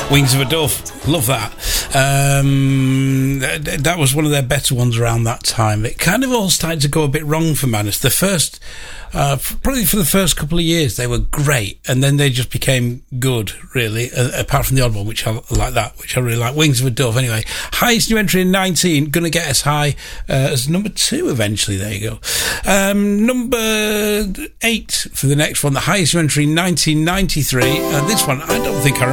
Wings of a Dove, love that. That was one of their better ones around that time. It kind of all started to go a bit wrong for Manus. The first, probably for the first couple of years, they were great, and then they just became good, really, apart from the odd one, which I like which I really like. Wings of a Dove, anyway. Highest new entry in 19, gonna get as high as number 2 eventually, there you go. Number 8 for the next one, the highest new entry in 1993. This one, I don't think I